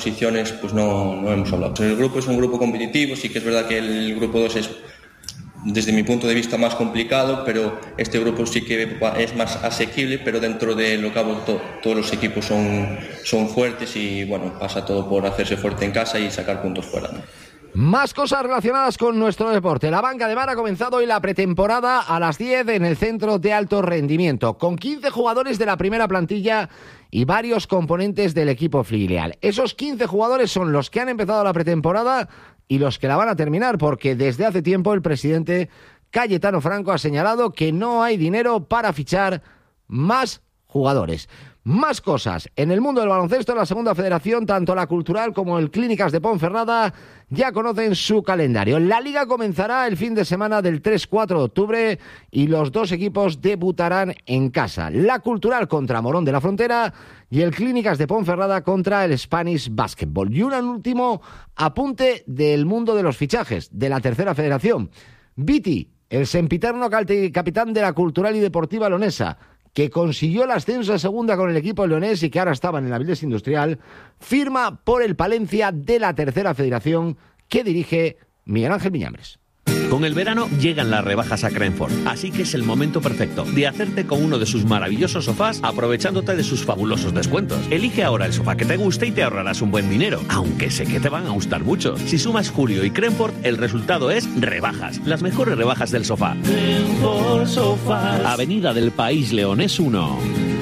posiciones pues no hemos hablado. El grupo es un grupo competitivo, sí que es verdad que el grupo 2 es, desde mi punto de vista, más complicado, pero este grupo sí que es más asequible, pero dentro de lo que hago todos los equipos son fuertes y bueno, pasa todo por hacerse fuerte en casa y sacar puntos fuera, ¿no? Más cosas relacionadas con nuestro deporte. La Banca de Mar ha comenzado hoy la pretemporada a las 10 en el Centro de Alto Rendimiento, con 15 jugadores de la primera plantilla y varios componentes del equipo filial. Esos 15 jugadores son los que han empezado la pretemporada y los que la van a terminar, porque desde hace tiempo el presidente Cayetano Franco ha señalado que no hay dinero para fichar más jugadores. Más cosas. En el mundo del baloncesto, la segunda federación, tanto la Cultural como el Clínicas de Ponferrada, ya conocen su calendario. La liga comenzará el fin de semana del 3-4 de octubre y los dos equipos debutarán en casa. La Cultural contra Morón de la Frontera y el Clínicas de Ponferrada contra el Spanish Basketball. Y un último apunte del mundo de los fichajes, de la tercera federación. Viti, el sempiterno capitán de la Cultural y Deportiva Leonesa, que consiguió el ascenso a segunda con el equipo leonés y que ahora estaba en el Avilés Industrial, firma por el Palencia de la tercera federación que dirige Miguel Ángel Miñambres. Con el verano llegan las rebajas a Crenford, así que es el momento perfecto de hacerte con uno de sus maravillosos sofás aprovechándote de sus fabulosos descuentos. Elige ahora el sofá que te guste y te ahorrarás un buen dinero, aunque sé que te van a gustar mucho. Si sumas Julio y Crenford, el resultado es rebajas, las mejores rebajas del sofá. Crenford Sofás, Avenida del País Leonés 1.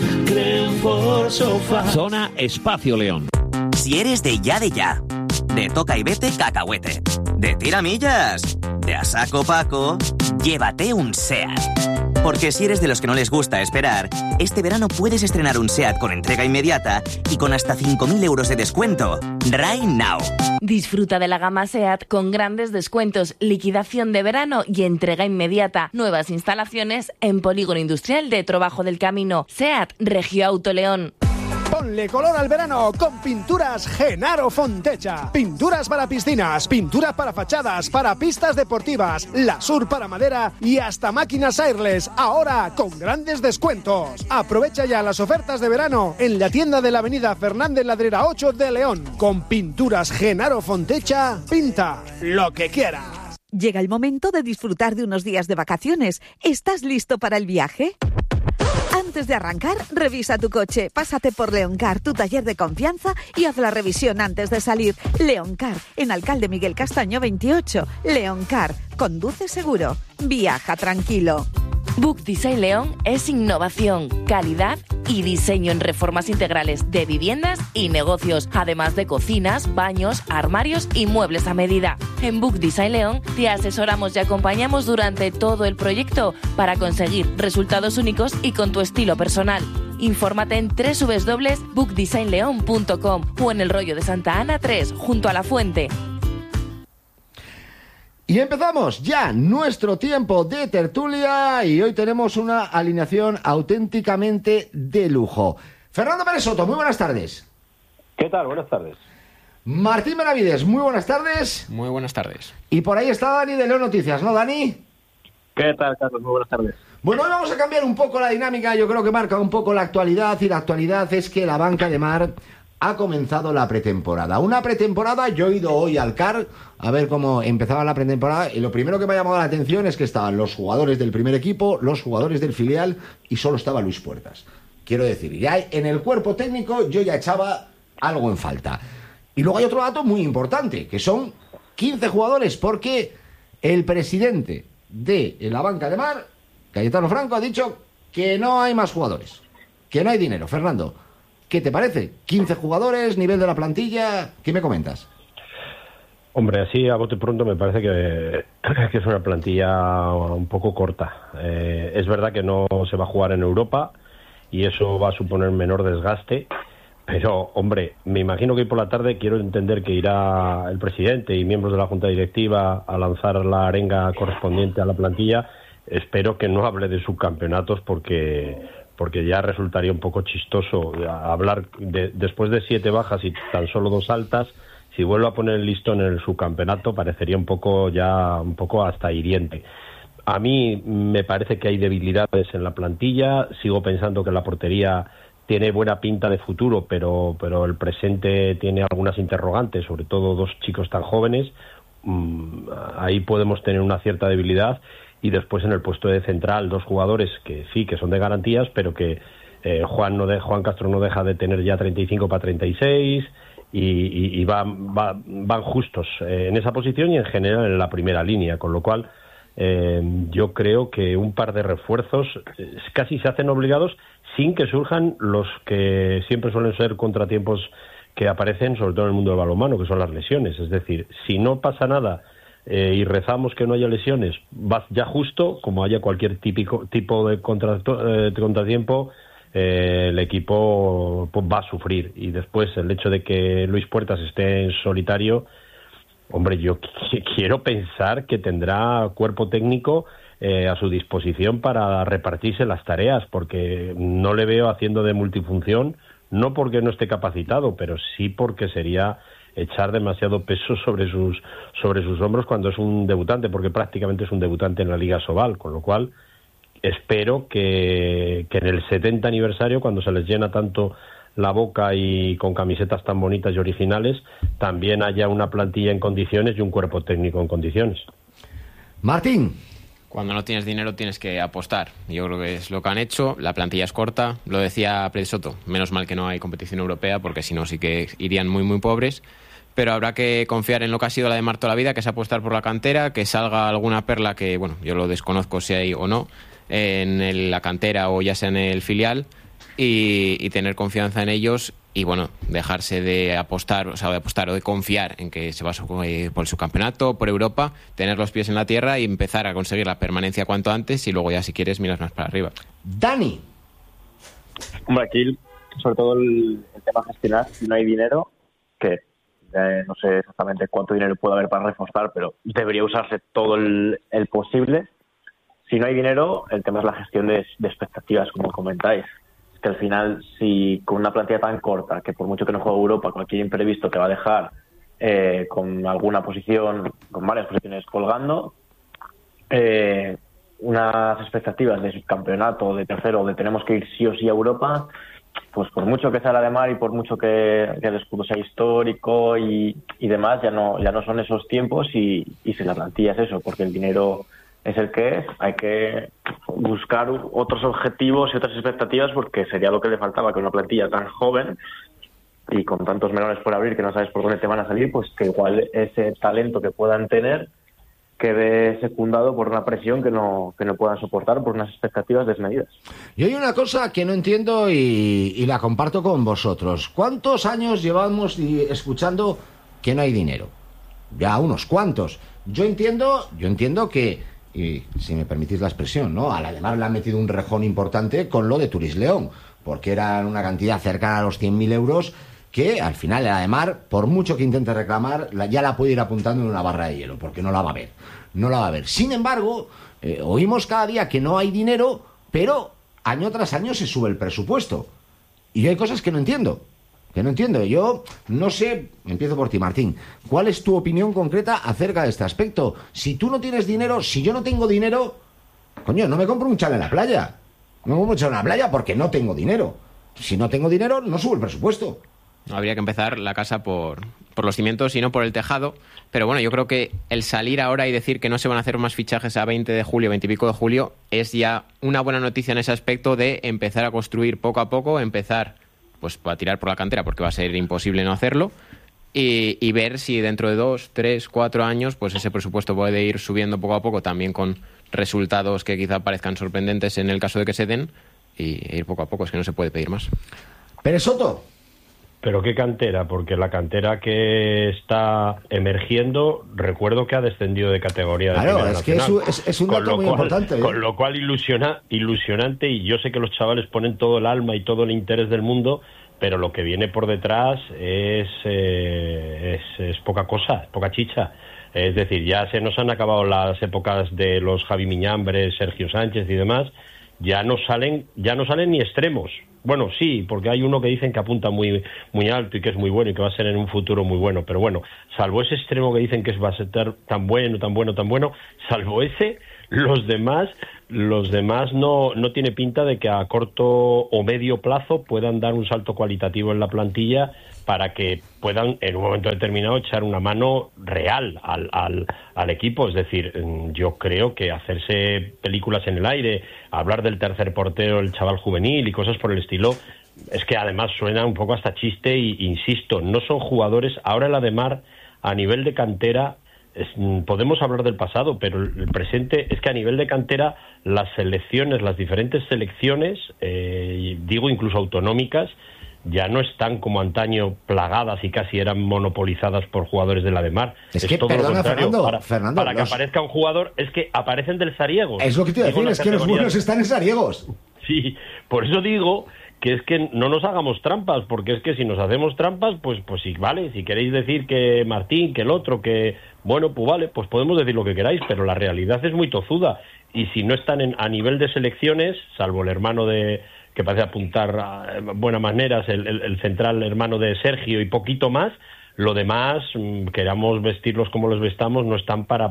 Crenford Sofás, Zona Espacio León. Si eres de ya, de toca y vete cacahuete, de tiramillas, de a saco Paco, llévate un SEAT. Porque si eres de los que no les gusta esperar, este verano puedes estrenar un SEAT con entrega inmediata y con hasta 5.000 euros de descuento. Right now. Disfruta de la gama SEAT con grandes descuentos, liquidación de verano y entrega inmediata. Nuevas instalaciones en Polígono Industrial de Trobajo del Camino. SEAT Regio Auto León. Ponle color al verano con Pinturas Genaro Fontecha. Pinturas para piscinas, pinturas para fachadas, para pistas deportivas, Lasur para madera y hasta máquinas airless, ahora con grandes descuentos. Aprovecha ya las ofertas de verano en la tienda de la avenida Fernández Ladrera 8 de León. Con Pinturas Genaro Fontecha, pinta lo que quieras. Llega el momento de disfrutar de unos días de vacaciones. ¿Estás listo para el viaje? Antes de arrancar, revisa tu coche, pásate por Leoncar, tu taller de confianza, y haz la revisión antes de salir. Leoncar, en Alcalde Miguel Castaño 28. Leoncar, conduce seguro, viaja tranquilo. Book Design León es innovación, calidad y diseño en reformas integrales de viviendas y negocios, además de cocinas, baños, armarios y muebles a medida. En Book Design León te asesoramos y acompañamos durante todo el proyecto para conseguir resultados únicos y con tu estilo personal. Infórmate en www.bookdesignleon.com o en el Rollo de Santa Ana 3, junto a la Fuente. Y empezamos ya nuestro tiempo de tertulia y hoy tenemos una alineación auténticamente de lujo. Fernando Pérez Soto, muy buenas tardes. ¿Qué tal? Buenas tardes. Martín Benavides, muy buenas tardes. Muy buenas tardes. Y por ahí está Dani de León Noticias, ¿no, Dani? ¿Qué tal, Carlos? Muy buenas tardes. Bueno, hoy vamos a cambiar un poco la dinámica, yo creo que marca un poco la actualidad, y la actualidad es que la Banca de Mar ha comenzado la pretemporada. Una pretemporada, yo he ido hoy al CAR a ver cómo empezaba la pretemporada y lo primero que me ha llamado la atención es que estaban los jugadores del primer equipo, los jugadores del filial y solo estaba Luis Puertas. Quiero decir, ya en el cuerpo técnico yo ya echaba algo en falta. Y luego hay otro dato muy importante, que son 15 jugadores, porque el presidente de la Banca de Mar, Cayetano Franco, ha dicho que no hay más jugadores, que no hay dinero. Fernando, ¿qué te parece? 15 jugadores, nivel de la plantilla, ¿qué me comentas? Hombre, así a bote pronto me parece que es una plantilla un poco corta. Es verdad que no se va a jugar en Europa y eso va a suponer menor desgaste, pero, hombre, me imagino que hoy por la tarde quiero entender que irá el presidente y miembros de la Junta Directiva a lanzar la arenga correspondiente a la plantilla. Espero que no hable de subcampeonatos porque ya resultaría un poco chistoso hablar después de 7 bajas y tan solo 2 altas. Si vuelvo a poner el listón en el subcampeonato parecería un poco hasta hiriente. A mí me parece que hay debilidades en la plantilla. Sigo pensando que la portería tiene buena pinta de futuro, pero el presente tiene algunas interrogantes, sobre todo 2 chicos tan jóvenes. Ahí podemos tener una cierta debilidad. Y después en el puesto de central 2 jugadores que sí, que son de garantías, pero que Juan Castro no deja de tener ya 35 para 36 y van justos en esa posición y en general en la primera línea, con lo cual yo creo que un par de refuerzos casi se hacen obligados sin que surjan los que siempre suelen ser contratiempos que aparecen, sobre todo en el mundo del balonmano, que son las lesiones. Es decir, si no pasa nada y rezamos que no haya lesiones, va ya justo, como haya cualquier tipo de contratiempo, el equipo pues, va a sufrir. Y después el hecho de que Luis Puertas esté en solitario, hombre, yo quiero pensar que tendrá cuerpo técnico a su disposición para repartirse las tareas, porque no le veo haciendo de multifunción, no porque no esté capacitado, pero sí porque sería echar demasiado peso sobre sus hombros cuando es un debutante, porque prácticamente es un debutante en la Liga Sobal, con lo cual espero que en el 70 aniversario, cuando se les llena tanto la boca y con camisetas tan bonitas y originales, también haya una plantilla en condiciones y un cuerpo técnico en condiciones. Martín. Cuando no tienes dinero tienes que apostar. Yo creo que es lo que han hecho. La plantilla es corta. Lo decía Pérez Soto. Menos mal que no hay competición europea, porque si no sí que irían muy, muy pobres. Pero habrá que confiar en lo que ha sido la de Mar toda la vida, que es apostar por la cantera, que salga alguna perla que, bueno, yo lo desconozco si hay o no, en la cantera o ya sea en el filial, y tener confianza en ellos y, bueno, dejarse de apostar, o de confiar en que se va por el subcampeonato, por Europa, tener los pies en la tierra y empezar a conseguir la permanencia cuanto antes, y luego ya, si quieres, miras más para arriba. Dani. Hombre, aquí, sobre todo el tema gestionar, si no hay dinero, que no sé exactamente cuánto dinero puede haber para reforzar, pero debería usarse todo el posible. Si no hay dinero, el tema es la gestión de expectativas, como comentáis. Que al final, si con una plantilla tan corta, que por mucho que no juegue Europa, cualquier imprevisto te va a dejar con alguna posición, con varias posiciones colgando, unas expectativas de subcampeonato, de tercero, de tenemos que ir sí o sí a Europa, pues por mucho que sea la de Mar y por mucho que el escudo sea histórico y demás, ya no son esos tiempos, y si la plantilla es eso, porque el dinero es el que es, hay que buscar otros objetivos y otras expectativas, porque sería lo que le faltaba, que una plantilla tan joven y con tantos menores por abrir que no sabes por dónde te van a salir, pues que igual ese talento que puedan tener quede secundado por una presión que no puedan soportar por unas expectativas desmedidas. Y hay una cosa que no entiendo y la comparto con vosotros. ¿Cuántos años llevamos escuchando que no hay dinero? Ya unos cuantos. Yo entiendo que, y si me permitís la expresión, ¿no?, a la de Mar le han metido un rejón importante con lo de Turis León, porque era una cantidad cercana a los 100.000 euros que al final la de Mar, por mucho que intente reclamar, ya la puede ir apuntando en una barra de hielo, porque no la va a ver. Sin embargo, oímos cada día que no hay dinero, pero año tras año se sube el presupuesto. Y hay cosas que no entiendo. Yo no sé, empiezo por ti, Martín, ¿cuál es tu opinión concreta acerca de este aspecto? Si tú no tienes dinero, si yo no tengo dinero, coño, no me compro un chale en la playa. No me compro un chale en la playa porque no tengo dinero. Si no tengo dinero, no subo el presupuesto. Habría que empezar la casa por los cimientos y no por el tejado. Pero bueno, yo creo que el salir ahora y decir que no se van a hacer más fichajes a 20 de julio, 20 y pico de julio, es ya una buena noticia en ese aspecto de empezar a construir poco a poco, empezar pues a tirar por la cantera, porque va a ser imposible no hacerlo, y ver si dentro de 2, 3, 4 años pues ese presupuesto puede ir subiendo poco a poco, también con resultados que quizá parezcan sorprendentes en el caso de que se den, y ir poco a poco, es que no se puede pedir más. Pérez Soto. ¿Pero qué cantera? Porque la cantera que está emergiendo, recuerdo que ha descendido de categoría. Claro, es que es un dato muy importante. Con lo cual ilusionante, y yo sé que los chavales ponen todo el alma y todo el interés del mundo, pero lo que viene por detrás es poca cosa, es poca chicha. Es decir, ya se nos han acabado las épocas de los Javi Miñambres, Sergio Sánchez y demás. Ya no salen ni extremos. Bueno, sí, porque hay uno que dicen que apunta muy muy alto y que es muy bueno y que va a ser en un futuro muy bueno, pero bueno, salvo ese extremo que dicen que va a ser tan bueno, salvo ese, los demás los demás no tiene pinta de que a corto o medio plazo puedan dar un salto cualitativo en la plantilla para que puedan en un momento determinado echar una mano real al equipo. Es decir, yo creo que hacerse películas en el aire, hablar del tercer portero, el chaval juvenil y cosas por el estilo, es que además suena un poco hasta chiste y, insisto, no son jugadores. Ahora el Ademar, a nivel de cantera, podemos hablar del pasado, pero el presente es que a nivel de cantera las selecciones, las diferentes selecciones, digo incluso autonómicas, ya no están como antaño plagadas y casi eran monopolizadas por jugadores del Ademar. Es que, todo perdona, lo contrario. Fernando, para que aparezca un jugador, es que aparecen del Sariegos. Es lo que te iba a decir, es que los buenos están en Sariegos. Sí, por eso digo que es que no nos hagamos trampas, porque es que si nos hacemos trampas, pues sí, vale, si queréis decir que Martín, que el otro, que bueno, pues vale, pues podemos decir lo que queráis, pero la realidad es muy tozuda, y si no están a nivel de selecciones, salvo el hermano que parece apuntar a buenas maneras, el central hermano de Sergio y poquito más, lo demás, queramos vestirlos como los vestamos, no están para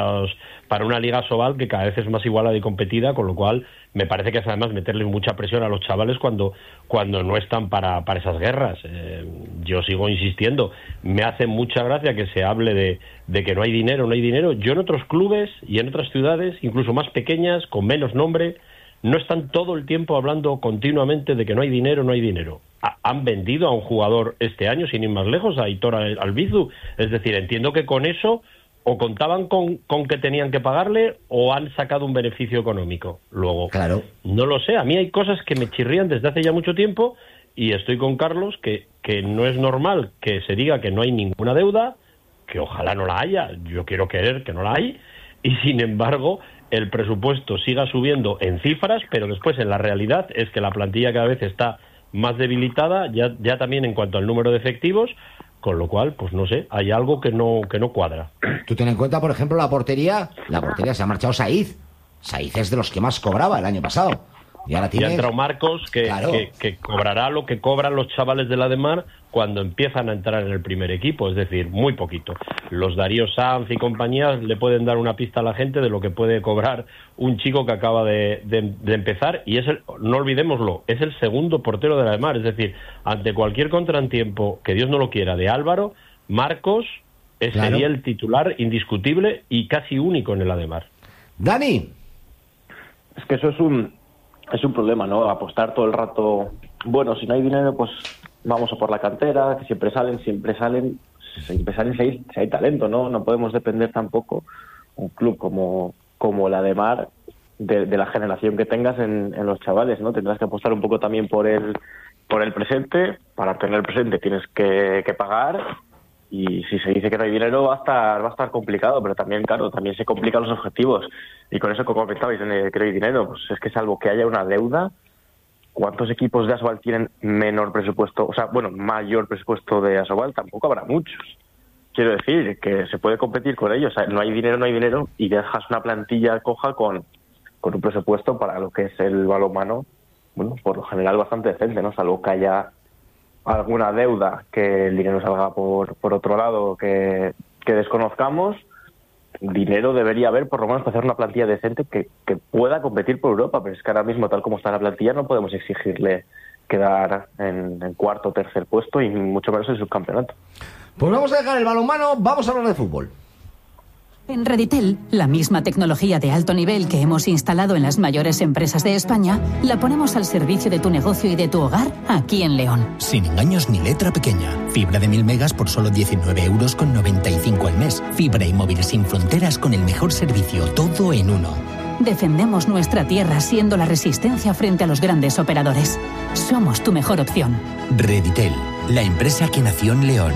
una Liga Asobal que cada vez es más igualada y competida, con lo cual me parece que es además meterles mucha presión a los chavales cuando no están para esas guerras. Yo sigo insistiendo, me hace mucha gracia que se hable de que no hay dinero. Yo en otros clubes y en otras ciudades, incluso más pequeñas, con menos nombre, no están todo el tiempo hablando continuamente de que no hay dinero. Han vendido a un jugador este año, sin ir más lejos, a Aitor Albizu. Es decir, entiendo que con eso o contaban con que tenían que pagarle o han sacado un beneficio económico. Luego, claro, no lo sé. A mí hay cosas que me chirrían desde hace ya mucho tiempo y estoy con Carlos, que no es normal que se diga que no hay ninguna deuda, que ojalá no la haya. Yo quiero creer que no la hay. Y sin embargo, el presupuesto siga subiendo en cifras, pero después en la realidad es que la plantilla cada vez está más debilitada, ya también en cuanto al número de efectivos, con lo cual, pues no sé, hay algo que no cuadra. Tú ten en cuenta, por ejemplo, la portería se ha marchado Saiz es de los que más cobraba el año pasado. Y ahora tienes... ha entrado Marcos, que cobrará lo que cobran los chavales de la Ademar cuando empiezan a entrar en el primer equipo, es decir, muy poquito. Los Darío Sanz y compañías le pueden dar una pista a la gente de lo que puede cobrar un chico que acaba de empezar, y no olvidémoslo, es el segundo portero de la Ademar, es decir, ante cualquier contratiempo, que Dios no lo quiera, de Álvaro, Marcos sería el titular indiscutible y casi único en el Ademar. Dani. Es que eso es un problema, ¿no? Apostar todo el rato, bueno, si no hay dinero, pues vamos a por la cantera, que siempre salen si hay talento, ¿no? No podemos depender tampoco, un club como la Ademar, de la generación que tengas en los chavales, ¿no? Tendrás que apostar un poco también por el presente. Para tener el presente tienes que pagar, y si se dice que no hay dinero va a estar complicado, pero también, claro, también se complican los objetivos. Y con eso, como comentabais, que no hay dinero, pues es que salvo que haya una deuda, ¿cuántos equipos de Asobal tienen menor presupuesto? O sea, bueno, mayor presupuesto de Asobal, tampoco habrá muchos. Quiero decir que se puede competir con ellos. O sea, no hay dinero, y dejas una plantilla coja con un presupuesto para lo que es el balonmano, bueno, por lo general bastante decente, ¿no? Salvo que haya alguna deuda, que el dinero salga por otro lado, que desconozcamos. Dinero debería haber, por lo menos, para hacer una plantilla decente que pueda competir por Europa, pero es que ahora mismo, tal como está la plantilla, no podemos exigirle quedar en cuarto o tercer puesto, y mucho menos en subcampeonato. Pues vamos a dejar el balonmano, vamos a hablar de fútbol. En Reditel, la misma tecnología de alto nivel que hemos instalado en las mayores empresas de España, la ponemos al servicio de tu negocio y de tu hogar aquí en León. Sin engaños ni letra pequeña. Fibra de 1000 megas por solo 19,95 € al mes. Fibra y móvil sin fronteras con el mejor servicio, todo en uno. Defendemos nuestra tierra siendo la resistencia frente a los grandes operadores. Somos tu mejor opción. Reditel, la empresa que nació en León.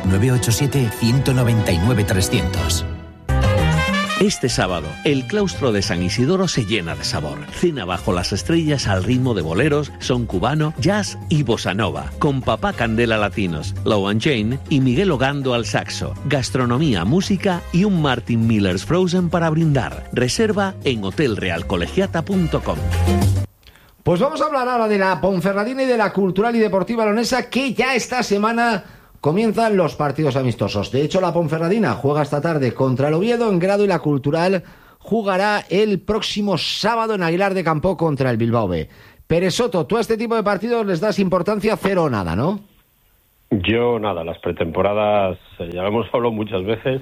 987-199-300. Este sábado, el claustro de San Isidoro se llena de sabor. Cena bajo las estrellas al ritmo de boleros, son cubano, jazz y bossa nova. Con Papá Candela Latinos, Low Jane y Miguel Ogando al saxo. Gastronomía, música y un Martin Miller's Frozen para brindar. Reserva en hotelrealcolegiata.com. Pues vamos a hablar ahora de la Ponferradina y de la Cultural y Deportiva Leonesa, que ya esta semana comienzan los partidos amistosos. De hecho, la Ponferradina juega esta tarde contra el Oviedo en grado y la Cultural jugará el próximo sábado en Aguilar de Campoo contra el Bilbao B. Pérez Soto, tú a este tipo de partidos les das importancia cero o nada, ¿no? Yo nada, las pretemporadas, ya lo hemos hablado muchas veces,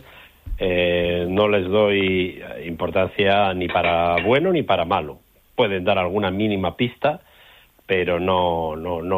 no les doy importancia ni para bueno ni para malo. Pueden dar alguna mínima pista, pero no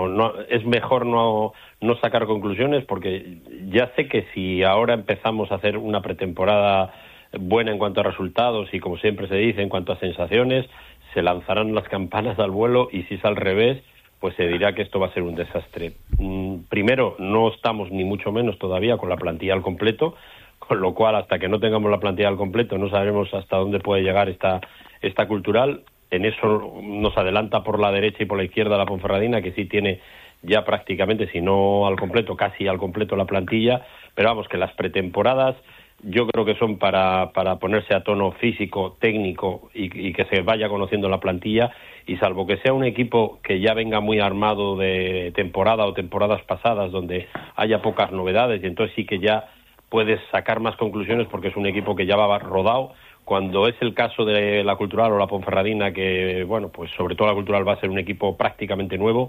es mejor no sacar conclusiones, porque ya sé que si ahora empezamos a hacer una pretemporada buena en cuanto a resultados y, como siempre se dice, en cuanto a sensaciones, se lanzarán las campanas al vuelo, y si es al revés, pues se dirá que esto va a ser un desastre. Primero, no estamos ni mucho menos todavía con la plantilla al completo, con lo cual hasta que no tengamos la plantilla al completo no sabremos hasta dónde puede llegar esta cultural. En eso nos adelanta por la derecha y por la izquierda la Ponferradina, que sí tiene ya prácticamente, si no al completo, casi al completo la plantilla. Pero vamos, que las pretemporadas yo creo que son para ponerse a tono físico, técnico, y que se vaya conociendo la plantilla, y salvo que sea un equipo que ya venga muy armado de temporada o temporadas pasadas, donde haya pocas novedades, y entonces sí que ya puedes sacar más conclusiones porque es un equipo que ya va rodado. Cuando es el caso de la Cultural o la Ponferradina, que, bueno, pues sobre todo la Cultural va a ser un equipo prácticamente nuevo,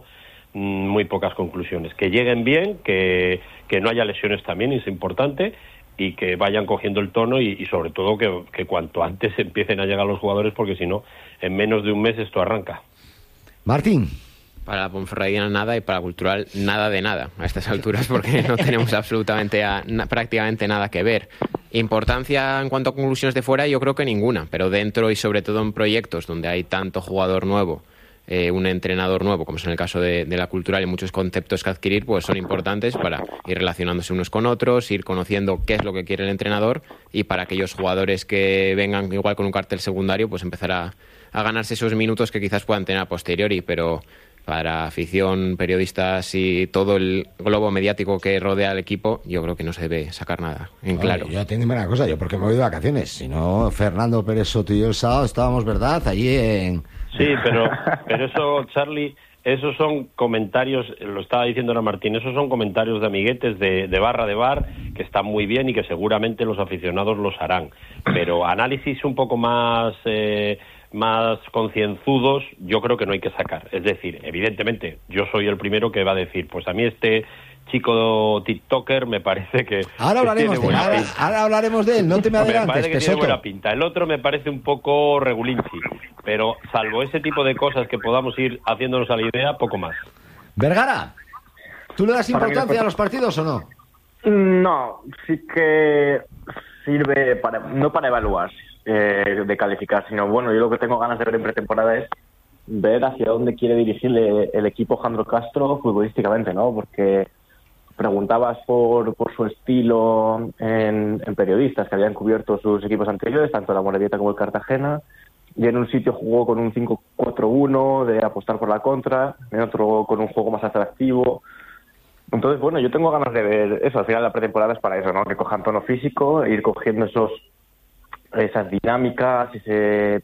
muy pocas conclusiones. Que lleguen bien, que no haya lesiones también, es importante, y que vayan cogiendo el tono, y sobre todo que cuanto antes empiecen a llegar los jugadores, porque si no, en menos de un mes esto arranca. Martín. Para la Ponferradina nada, y para la Cultural nada de nada a estas alturas, porque no tenemos prácticamente nada que ver. Importancia en cuanto a conclusiones de fuera, yo creo que ninguna, pero dentro y sobre todo en proyectos donde hay tanto jugador nuevo, un entrenador nuevo, como es en el caso de la Cultural, y muchos conceptos que adquirir, pues son importantes para ir relacionándose unos con otros, ir conociendo qué es lo que quiere el entrenador, y para aquellos jugadores que vengan igual con un cartel secundario, pues empezar a ganarse esos minutos que quizás puedan tener a posteriori. Pero para afición, periodistas y todo el globo mediático que rodea al equipo, yo creo que no se debe sacar nada en claro. Yo atiéndeme una cosa, yo porque me voy de vacaciones, si no, Fernando Pérez Soto y yo el sábado estábamos, ¿verdad?, allí en... Sí, pero eso, Charlie, esos son comentarios, lo estaba diciendo ahora Martín, esos son comentarios de amiguetes de barra de bar, que están muy bien y que seguramente los aficionados los harán, pero análisis un poco más concienzudos yo creo que no hay que sacar. Es decir, evidentemente yo soy el primero que va a decir, pues a mí este chico tiktoker me parece que ahora hablaremos de él, no te me adelantes. Me parece que tiene buena pinta. El otro me parece un poco regulinchi, pero salvo ese tipo de cosas que podamos ir haciéndonos a la idea, poco más. Vergara, ¿tú le das importancia a los partidos o no? No, sí que sirve no para evaluar, de calificar, sino bueno, yo lo que tengo ganas de ver en pretemporada es ver hacia dónde quiere dirigirle el equipo Jandro Castro futbolísticamente, ¿no? Porque preguntabas por su estilo en periodistas que habían cubierto sus equipos anteriores, tanto la Morevieta como el Cartagena, y en un sitio jugó con un 5-4-1 de apostar por la contra, en otro con un juego más atractivo. Entonces, bueno, yo tengo ganas de ver eso. Al final la pretemporada es para eso, ¿no? Que cojan tono físico, ir cogiendo esas dinámicas, esos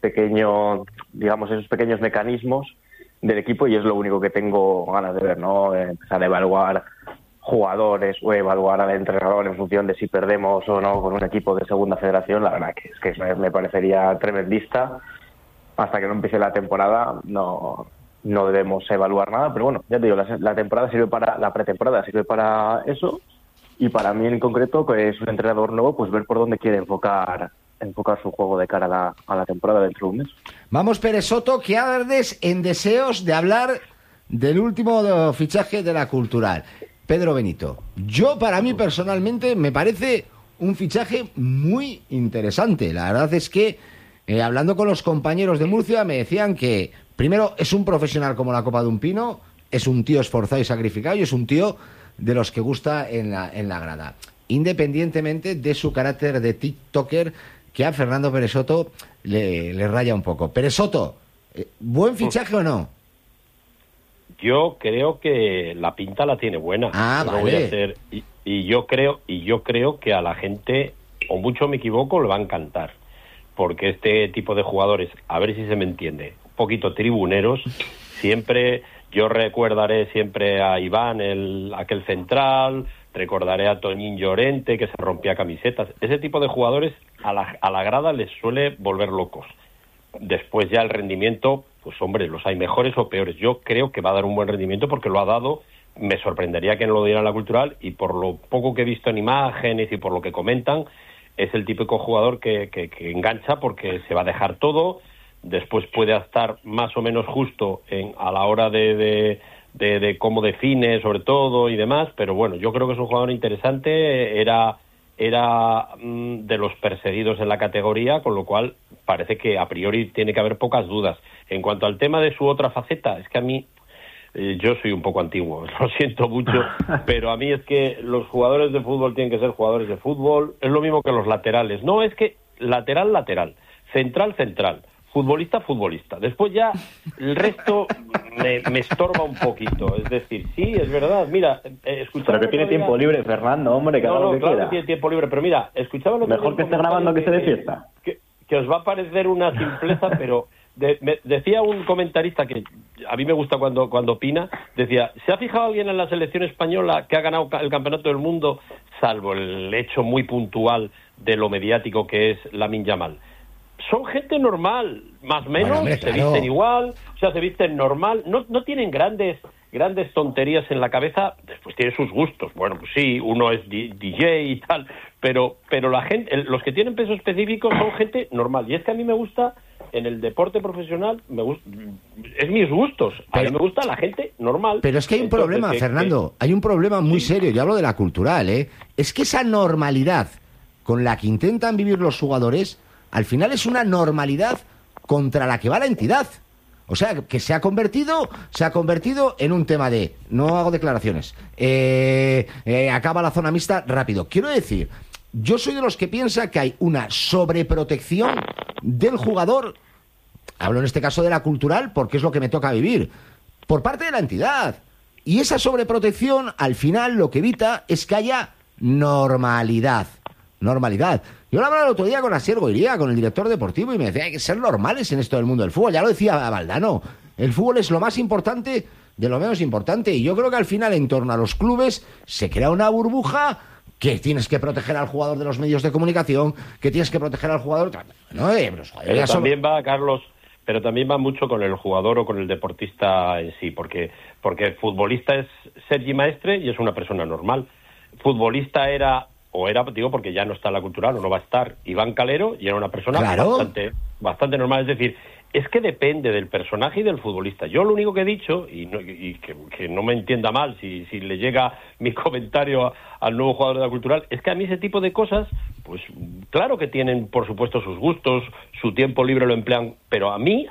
pequeños mecanismos del equipo, y es lo único que tengo ganas de ver, ¿no? Empezar a evaluar jugadores o evaluar al entrenador en función de si perdemos o no con un equipo de segunda federación. La verdad que es que me parecería tremendista. Hasta que no empiece la temporada no debemos evaluar nada, pero bueno, ya te digo, la temporada sirve para la pretemporada, sirve para eso, y para mí en concreto, que es un entrenador nuevo, pues ver por dónde quiere enfocar su juego de cara a la temporada dentro de un mes. Vamos, Pérez Soto, que ardes en deseos de hablar del último fichaje de la Cultural, Pedro Benito. Para mí personalmente me parece un fichaje muy interesante. La verdad es que hablando con los compañeros de Murcia me decían que primero es un profesional como la copa de un pino, es un tío esforzado y sacrificado, y es un tío de los que gusta en la grada, independientemente de su carácter de tiktoker, que a Fernando Pérez Soto le raya un poco. Pérez Soto, ¿buen fichaje o no? Yo creo que la pinta la tiene buena. Vale. Voy a hacer, y yo creo que a la gente, o mucho me equivoco, le va a encantar, porque este tipo de jugadores, a ver si se me entiende, un poquito tribuneros, siempre yo recordaré siempre a Iván, aquel central, recordaré a Toñín Llorente, que se rompía camisetas. Ese tipo de jugadores a la grada les suele volver locos. Después ya el rendimiento, pues hombre, los hay mejores o peores. Yo creo que va a dar un buen rendimiento porque lo ha dado. Me sorprendería que no lo diera en la Cultural, y por lo poco que he visto en imágenes y por lo que comentan, es el típico jugador que engancha porque se va a dejar todo. Después puede estar más o menos justo a la hora de cómo define, sobre todo, y demás, pero bueno, yo creo que es un jugador interesante. Era de los perseguidos en la categoría, con lo cual parece que a priori tiene que haber pocas dudas. En cuanto al tema de su otra faceta, es que a mí, yo soy un poco antiguo, lo siento mucho, pero a mí es que los jugadores de fútbol tienen que ser jugadores de fútbol. Es lo mismo que los laterales. No, es que lateral, central, futbolista. Después ya el resto me estorba un poquito. Es decir, sí, es verdad. Mira, escuchaba... Pero que tiene tiempo libre, Fernando, hombre, que haga lo que claro quiera. Que tiene tiempo libre, pero mira, escuchaba lo mejor que esté grabando que esté de fiesta. Que os va a parecer una simpleza, pero decía un comentarista que a mí me gusta cuando opina, decía, ¿se ha fijado alguien en la selección española que ha ganado el campeonato del mundo, salvo el hecho muy puntual de lo mediático que es Lamine Yamal? Son gente normal, más o menos, bueno, hombre, se visten igual, o sea, se visten normal, no tienen grandes tonterías en la cabeza. Después tienen sus gustos, bueno, pues sí, uno es DJ y tal, pero la gente, los que tienen peso específico son gente normal, y es que a mí me gusta, en el deporte profesional, es mis gustos, a mí me gusta la gente normal. Pero es que hay un problema, Fernando, hay un problema muy serio, yo hablo de la Cultural, es que esa normalidad con la que intentan vivir los jugadores, al final es una normalidad contra la que va la entidad. O sea, que se ha convertido en un tema de no hago declaraciones, acaba la zona mixta rápido. Quiero decir, yo soy de los que piensa que hay una sobreprotección del jugador, hablo en este caso de la Cultural porque es lo que me toca vivir, por parte de la entidad. Y esa sobreprotección, al final, lo que evita es que haya normalidad. Yo lo hablaba el otro día con Asier Goiría, con el director deportivo, y me decía, hay que ser normales en esto del mundo del fútbol. Ya lo decía Valdano, el fútbol es lo más importante de lo menos importante, y yo creo que al final, en torno a los clubes, se crea una burbuja que tienes que proteger al jugador de los medios de comunicación, que tienes que proteger al jugador... Pero también va, Carlos, pero también va mucho con el jugador o con el deportista en sí, porque el futbolista es Sergi Maestre y es una persona normal. Futbolista era, digo, porque ya no está en la Cultural, o no va a estar, Iván Calero, y era una persona bastante normal. Es decir, es que depende del personaje y del futbolista. Yo lo único que he dicho, y que no me entienda mal si le llega mi comentario al nuevo jugador de la Cultural, es que a mí ese tipo de cosas, pues claro que tienen, por supuesto, sus gustos, su tiempo libre lo emplean, pero a mí,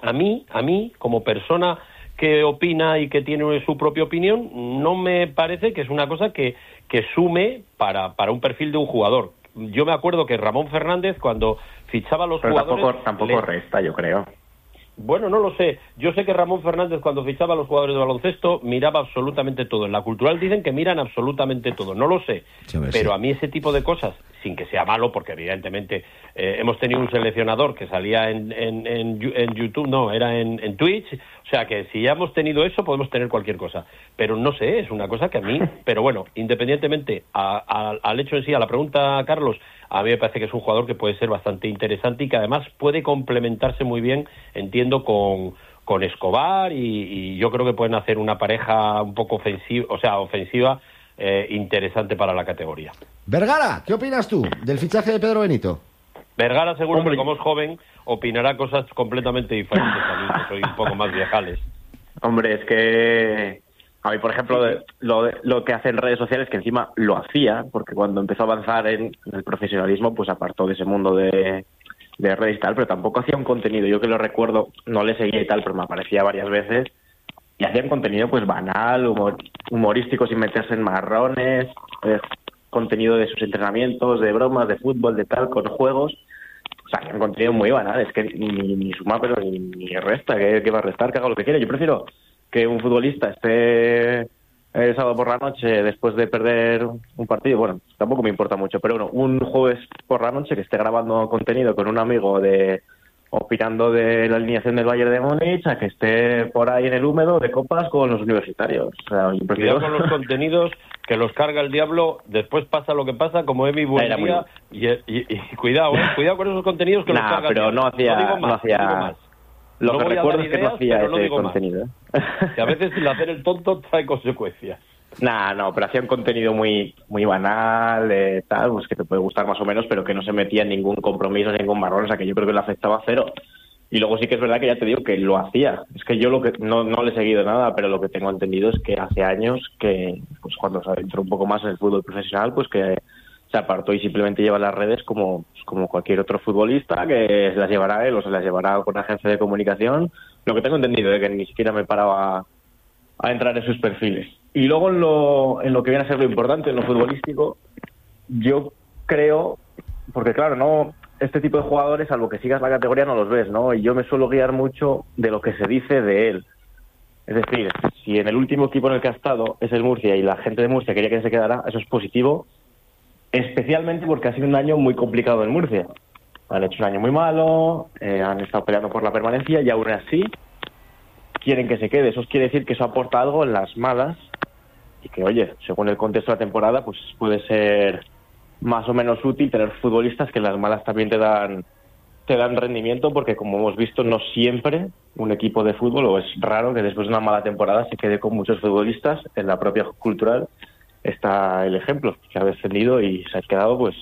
como persona que opina y que tiene su propia opinión, no me parece que es una cosa que sume para un perfil de un jugador. Yo me acuerdo que Ramón Fernández, cuando fichaba a los jugadores... Tampoco resta, yo creo. Bueno, no lo sé. Yo sé que Ramón Fernández, cuando fichaba a los jugadores de baloncesto, miraba absolutamente todo. En la Cultural dicen que miran absolutamente todo. No lo sé. Sí, pero a mí ese tipo de cosas, sin que sea malo, porque evidentemente hemos tenido un seleccionador que salía en YouTube, no, era en Twitch. O sea que si ya hemos tenido eso, podemos tener cualquier cosa. Pero no sé, es una cosa que a mí... Pero bueno, independientemente al hecho en sí, a la pregunta, Carlos, a mí me parece que es un jugador que puede ser bastante interesante y que además puede complementarse muy bien, entiendo, con Escobar, y yo creo que pueden hacer una pareja un poco ofensiva, interesante para la categoría. Vergara, ¿qué opinas tú del fichaje de Pedro Benito? Vergara seguro que, como es joven, opinará cosas completamente diferentes a mí, que soy un poco más viejales. Hombre, es que a mí, por ejemplo, lo que hace en redes sociales, que encima lo hacía, porque cuando empezó a avanzar en el profesionalismo, pues apartó de ese mundo de redes y tal, pero tampoco hacía un contenido. Yo que lo recuerdo, no le seguía y tal, pero me aparecía varias veces, y hacía un contenido pues banal, humorístico, sin meterse en marrones, contenido de sus entrenamientos, de bromas, de fútbol, de tal, con juegos. O sea, un contenido muy banal, es que ni suma, pero ni resta, que va a restar, que haga lo que quiera. Yo prefiero que un futbolista esté el sábado por la noche después de perder un partido, bueno, tampoco me importa mucho, pero bueno, un jueves por la noche que esté grabando contenido con un amigo de opinando de la alineación del Bayern de Múnich a que esté por ahí en el húmedo de copas con los universitarios. O sea, yo prefiero... Cuidado con los contenidos que los carga el diablo, después pasa lo que pasa, como Emi Buendía, y cuidado con esos contenidos que los carga pero el diablo. no hacía... Lo que recuerdo es que no hacía ese contenido. Que a veces el hacer el tonto trae consecuencias. Pero hacía un contenido muy banal, tal, pues que te puede gustar más o menos, pero que no se metía en ningún compromiso, ningún marrón, o sea que yo creo que le afectaba a cero. Y luego sí que es verdad que ya te digo que lo hacía. Es que yo lo que no le he seguido nada, pero lo que tengo entendido es que hace años que, pues cuando se adentró un poco más en el fútbol profesional, pues que se apartó y simplemente lleva las redes como cualquier otro futbolista, que se las llevará él o se las llevará con una agencia de comunicación. Lo que tengo entendido es que ni siquiera me paraba a entrar en sus perfiles. Y luego en lo que viene a ser lo importante, en lo futbolístico, yo creo, porque claro, no este tipo de jugadores, salvo que sigas la categoría, no los ves, ¿no? Y yo me suelo guiar mucho de lo que se dice de él. Es decir, si en el último equipo en el que ha estado es el Murcia y la gente de Murcia quería que se quedara, eso es positivo, especialmente porque ha sido un año muy complicado en Murcia. Han hecho un año muy malo, han estado peleando por la permanencia y aún así quieren que se quede. Eso quiere decir que eso aporta algo en las malas y que, oye, según el contexto de la temporada, pues puede ser más o menos útil tener futbolistas que en las malas también te dan rendimiento, porque como hemos visto, no siempre un equipo de fútbol, o es raro que después de una mala temporada se quede con muchos futbolistas. En la propia Cultural está el ejemplo, que ha descendido y se ha quedado pues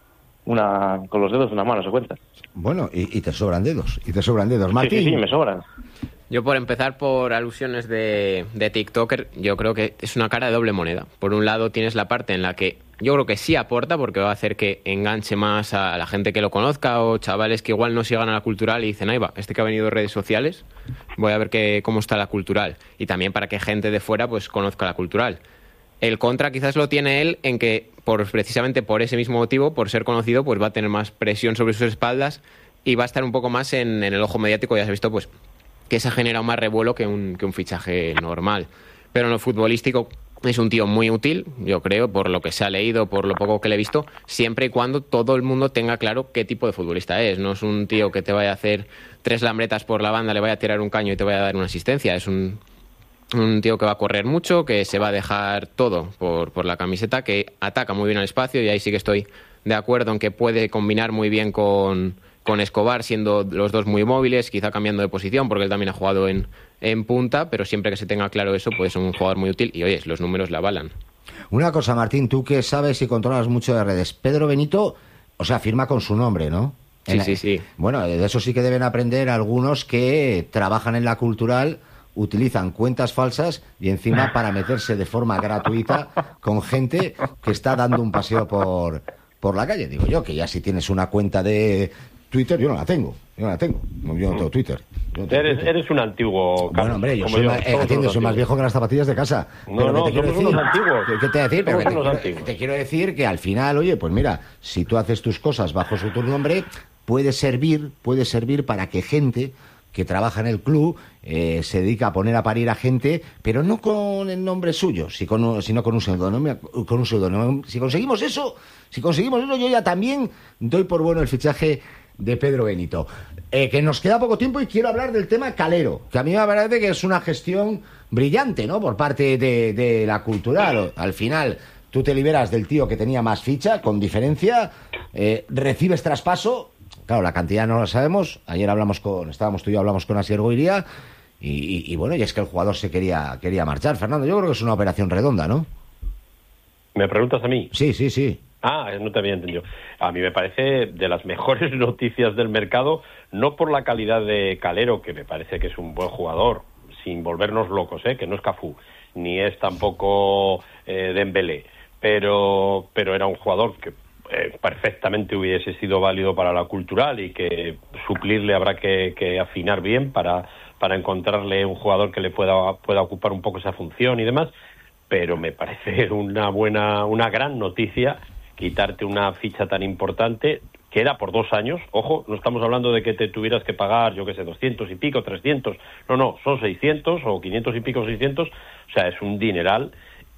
con los dedos de una mano, se cuenta. Bueno, y te sobran dedos, Martín. Sí, me sobran. Yo, por empezar por alusiones de TikToker, yo creo que es una cara de doble moneda. Por un lado tienes la parte en la que yo creo que sí aporta, porque va a hacer que enganche más a la gente que lo conozca, o chavales que igual no sigan a la Cultural y dicen, ahí va, este que ha venido de redes sociales, voy a ver cómo está la Cultural. Y también para que gente de fuera pues conozca la Cultural. El contra quizás lo tiene él en que, precisamente por ese mismo motivo, por ser conocido, pues va a tener más presión sobre sus espaldas y va a estar un poco más en el ojo mediático. Ya se ha visto pues que se ha generado más revuelo que un fichaje normal. Pero en lo futbolístico es un tío muy útil, yo creo, por lo que se ha leído, por lo poco que le he visto, siempre y cuando todo el mundo tenga claro qué tipo de futbolista es. No es un tío que te vaya a hacer 3 lambretas por la banda, le vaya a tirar un caño y te vaya a dar una asistencia. Es un tío que va a correr mucho, que se va a dejar todo por la camiseta, que ataca muy bien al espacio, y ahí sí que estoy de acuerdo en que puede combinar muy bien con Escobar, siendo los dos muy móviles, quizá cambiando de posición, porque él también ha jugado en punta, pero siempre que se tenga claro eso, pues es un jugador muy útil y, oye, los números la avalan. Una cosa, Martín, tú que sabes y controlas mucho de redes, Pedro Benito, o sea, firma con su nombre, ¿no? Sí. Bueno, de eso sí que deben aprender algunos que trabajan en la Cultural, utilizan cuentas falsas y encima para meterse de forma gratuita con gente que está dando un paseo por la calle. Digo yo, que ya si tienes una cuenta de Twitter, yo no la tengo. Yo no tengo Twitter. Eres un antiguo, Carlos. Bueno, hombre, yo soy más viejo que las zapatillas de casa. Somos unos antiguos. ¿Qué te voy a decir? Te quiero decir que al final, oye, pues mira, si tú haces tus cosas bajo tu nombre, puede servir para que gente que trabaja en el club se dedica a poner a parir a gente, pero no con el nombre suyo, sino con un seudónimo. Si conseguimos eso, yo ya también doy por bueno el fichaje de Pedro Benito. Que nos queda poco tiempo y quiero hablar del tema Calero, que a mí me parece que es una gestión brillante, ¿no?, por parte de la Cultural. Al final tú te liberas del tío que tenía más ficha, con diferencia, recibes traspaso. Claro, la cantidad no la sabemos. Ayer hablamos con Asier Goiría y bueno, y es que el jugador se quería marchar. Fernando, yo creo que es una operación redonda, ¿no? ¿Me preguntas a mí? Sí. No te había entendido. A mí me parece de las mejores noticias del mercado, no por la calidad de Calero, que me parece que es un buen jugador, sin volvernos locos, que no es Cafú, ni es tampoco Dembélé, pero era un jugador que perfectamente hubiese sido válido para la Cultural y que suplirle habrá que afinar bien para encontrarle un jugador que le pueda ocupar un poco esa función y demás. Pero me parece una gran noticia quitarte una ficha tan importante, que era por 2 años. Ojo, no estamos hablando de que te tuvieras que pagar, 200 y pico, 300. No, son 600 o 500 y pico, 600. O sea, es un dineral.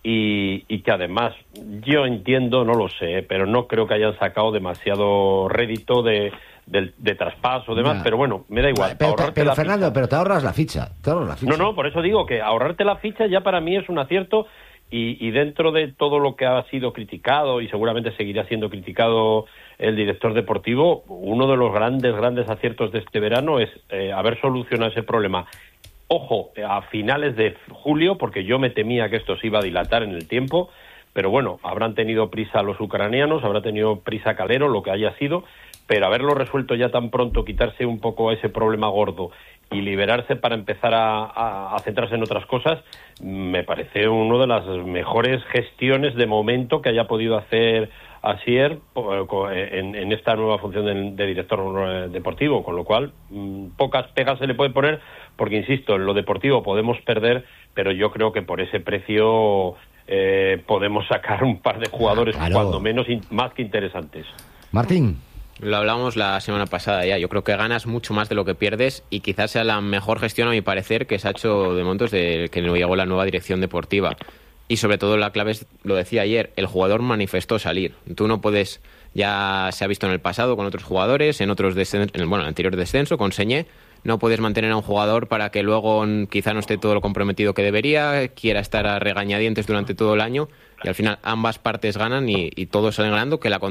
Y que además, yo entiendo, no lo sé, pero no creo que hayan sacado demasiado rédito de de traspaso, demás, pero bueno, me da igual. Pero Fernando, pero te ahorras la ficha. No, por eso digo que ahorrarte la ficha ya para mí es un acierto y dentro de todo lo que ha sido criticado y seguramente seguirá siendo criticado el director deportivo, uno de los grandes aciertos de este verano es haber solucionado ese problema. Ojo, a finales de julio, porque yo me temía que esto se iba a dilatar en el tiempo, pero bueno, habrán tenido prisa los ucranianos, habrá tenido prisa Calero, lo que haya sido, pero haberlo resuelto ya tan pronto, quitarse un poco ese problema gordo y liberarse para empezar a centrarse en otras cosas, me parece una de las mejores gestiones de momento que haya podido hacer Asier en esta nueva función de director deportivo, con lo cual pocas pegas se le puede poner, porque insisto, en lo deportivo podemos perder, pero yo creo que por ese precio podemos sacar un par de jugadores, cuando menos más que interesantes. Martín. Lo hablamos la semana pasada ya. Yo creo que ganas mucho más de lo que pierdes y quizás sea la mejor gestión, a mi parecer, que se ha hecho de momento desde que llegó la nueva dirección deportiva. Y sobre todo la clave es, lo decía ayer, el jugador manifestó salir. Tú no puedes, ya se ha visto en el pasado con otros jugadores, en otros el anterior descenso, con Señé, no puedes mantener a un jugador para que luego quizá no esté todo lo comprometido que debería, quiera estar a regañadientes durante todo el año, y al final ambas partes ganan y todos salen ganando, que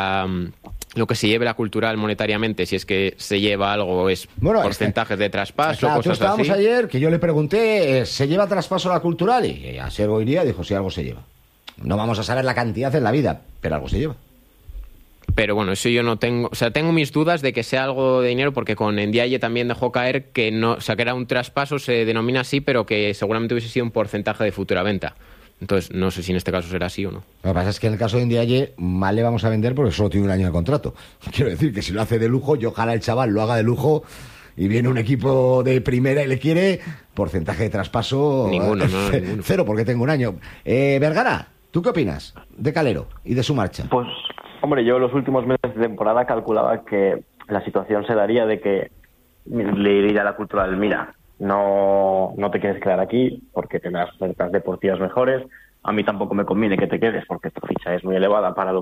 lo que se lleve la cultural monetariamente, si es que se lleva algo, es porcentajes de traspaso, claro, cosas estábamos así. ayer, que yo le pregunté, ¿se lleva traspaso la cultural? Y a Sergo iría, dijo, sí, algo se lleva. No vamos a saber la cantidad en la vida, pero algo se lleva. Pero bueno, eso yo no tengo... O sea, tengo mis dudas de que sea algo de dinero, porque con Ndiaye también dejó caer que no... O sea, que era un traspaso, se denomina así, pero que seguramente hubiese sido un porcentaje de futura venta. Entonces, no sé si en este caso será así o no. Lo que pasa es que en el caso de Ndiaye, mal le vamos a vender porque solo tiene un año de contrato. Quiero decir que si lo hace de lujo, yo ojalá el chaval lo haga de lujo y viene un equipo de primera y le quiere, porcentaje de traspaso... Ninguno. Cero, porque tengo un año. Vergara, ¿tú qué opinas de Calero y de su marcha? Pues, hombre, yo los últimos meses de temporada calculaba que la situación se daría de que le diría a la cultural, mira, no te quieres quedar aquí porque tendrás ofertas deportivas mejores. A mí tampoco me conviene que te quedes porque tu ficha es muy elevada para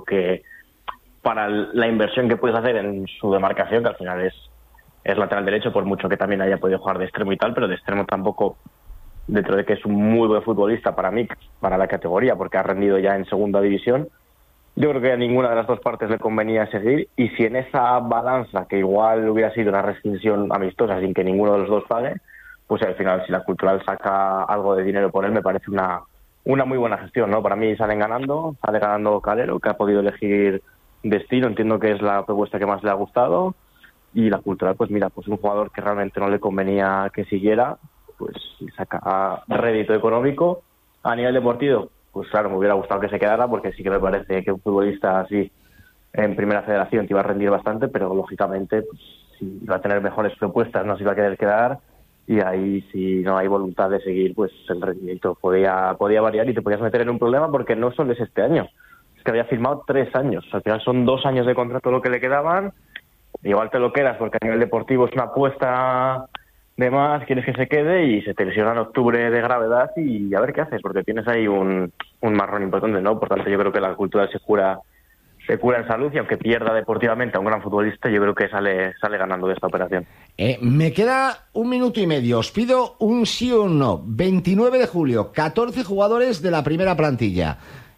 la inversión que puedes hacer en su demarcación, que al final es lateral derecho, por mucho que también haya podido jugar de extremo y tal, pero de extremo tampoco, dentro de que es un muy buen futbolista para mí, para la categoría, porque ha rendido ya en segunda división. Yo creo que a ninguna de las dos partes le convenía seguir, y si en esa balanza, que igual hubiera sido una rescisión amistosa sin que ninguno de los dos pague, pues al final, si la cultural saca algo de dinero por él, me parece una muy buena gestión, ¿no? Para mí sale ganando Calero, que ha podido elegir destino, entiendo que es la propuesta que más le ha gustado, y la cultural, pues mira, pues un jugador que realmente no le convenía que siguiera, pues saca rédito económico. A nivel deportivo, pues claro, me hubiera gustado que se quedara, porque sí que me parece que un futbolista así en primera federación te iba a rendir bastante, pero lógicamente pues, si iba a tener mejores propuestas no se iba a querer quedar, y ahí si no hay voluntad de seguir, pues el rendimiento podía variar y te podías meter en un problema, porque no solo es este año, es que había firmado 3 años, al final son 2 años de contrato lo que le quedaban, igual te lo quedas porque a nivel deportivo es una apuesta de más, quieres que se quede y se te lesiona en octubre de gravedad y a ver qué haces, porque tienes ahí un marrón importante, ¿no? Por tanto, yo creo que la cultural se cura en salud, y aunque pierda deportivamente a un gran futbolista, yo creo que sale ganando de esta operación. Me queda 1 minuto y medio. Os pido un sí o un no. 29 de julio, 14 jugadores de la primera plantilla.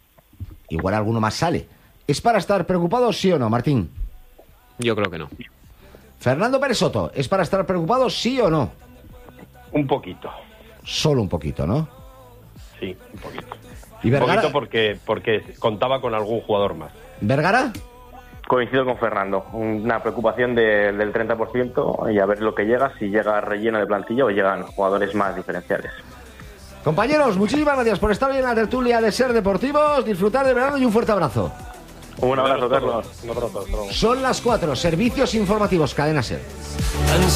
Igual alguno más sale. ¿Es para estar preocupado, sí o no, Martín? Yo creo que no. Fernando Pérez Soto, ¿es para estar preocupado, sí o no? Un poquito. Solo un poquito, ¿no? Sí, un poquito. ¿Y Vergara? Un poquito porque contaba con algún jugador más. ¿Vergara? Coincido con Fernando. Una preocupación del 30%, y a ver lo que llega, si llega relleno de plantilla o llegan jugadores más diferenciales. Compañeros, muchísimas gracias por estar hoy en la tertulia de Ser Deportivos. Disfrutar del verano y un fuerte abrazo. Un abrazo, Carlos. Son las 4, servicios informativos, Cadena Ser.